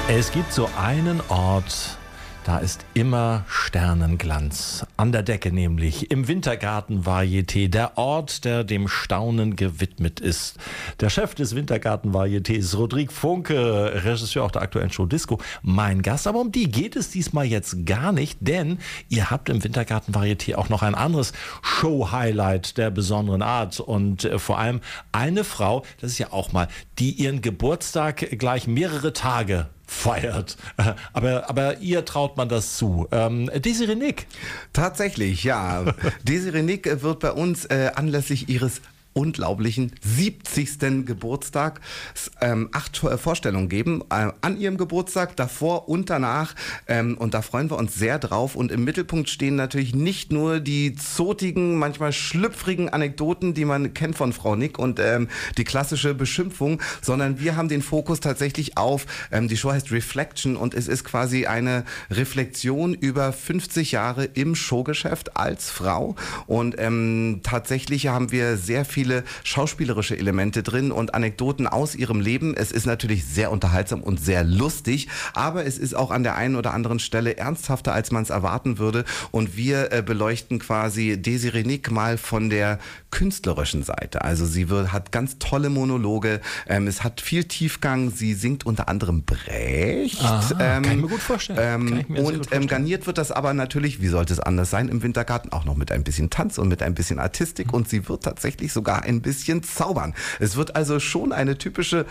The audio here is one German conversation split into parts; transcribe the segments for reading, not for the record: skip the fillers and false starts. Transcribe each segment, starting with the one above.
Es gibt so einen Ort, da ist immer Sternenglanz. An der Decke nämlich, im Wintergarten Varieté, der Ort, der dem Staunen gewidmet ist. Der Chef des Wintergarten Varietés, Rodrigue Funke, Regisseur auch der aktuellen Show Disco, mein Gast. Aber um die geht es diesmal jetzt gar nicht, denn ihr habt im Wintergarten Varieté auch noch ein anderes Show-Highlight der besonderen Art. Und vor allem eine Frau, das ist ja auch mal, die ihren Geburtstag gleich mehrere Tage feiert. Aber ihr traut man das zu. Desiree Nick. Tatsächlich, ja. Desiree Nick wird bei uns anlässlich ihres unglaublichen 70. Geburtstag 8 Vorstellungen geben. An ihrem Geburtstag, davor und danach. Und da freuen wir uns sehr drauf. Und im Mittelpunkt stehen natürlich nicht nur die zotigen, manchmal schlüpfrigen Anekdoten, die man kennt von Frau Nick und die klassische Beschimpfung, sondern wir haben den Fokus tatsächlich auf, die Show heißt Reflection und es ist quasi eine Reflexion über 50 Jahre im Showgeschäft als Frau. Und tatsächlich haben wir sehr viele schauspielerische Elemente drin und Anekdoten aus ihrem Leben. Es ist natürlich sehr unterhaltsam und sehr lustig, aber es ist auch an der einen oder anderen Stelle ernsthafter, als man es erwarten würde. Und wir beleuchten quasi Desiree Nick mal von der künstlerischen Seite. Also sie hat ganz tolle Monologe, es hat viel Tiefgang, sie singt unter anderem Brecht. Kann ich mir gut vorstellen. Garniert wird das aber natürlich, wie sollte es anders sein, im Wintergarten auch noch mit ein bisschen Tanz und mit ein bisschen Artistik und sie wird tatsächlich sogar ein bisschen zaubern. Es wird also schon eine typische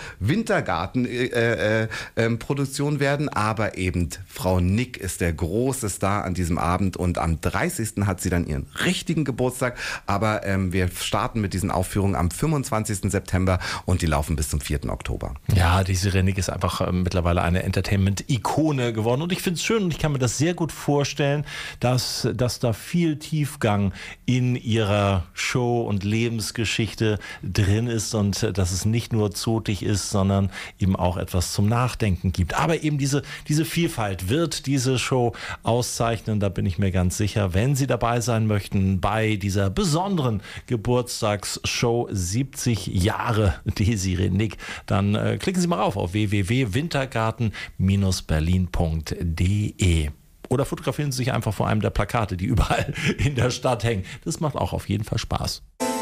Wintergarten-Produktion werden, aber eben Frau Nick ist der große Star an diesem Abend und am 30. hat sie dann ihren richtigen Geburtstag, aber wir starten mit diesen Aufführungen am 25. September und die laufen bis zum 4. Oktober. Ja, Desiree Nick ist einfach mittlerweile eine Entertainment-Ikone geworden und ich finde es schön und ich kann mir das sehr gut vorstellen, dass da viel Tiefgang in ihrer Show und Lebensgeschichte drin ist und dass es nicht nur zotig ist, sondern eben auch etwas zum Nachdenken gibt. Aber eben diese Vielfalt wird diese Show auszeichnen, da bin ich mir ganz sicher. Wenn Sie dabei sein möchten bei dieser besonderen Geburtstagsshow 70 Jahre Desiree Nick, dann klicken Sie mal auf www.wintergarten-berlin.de. Oder fotografieren Sie sich einfach vor einem der Plakate, die überall in der Stadt hängen. Das macht auch auf jeden Fall Spaß.